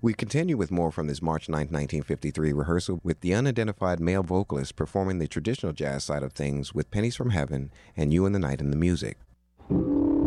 We continue with more from this March 9, 1953 rehearsal with the unidentified male vocalist performing the traditional jazz side of things with Pennies from Heaven and You and the Night in the music.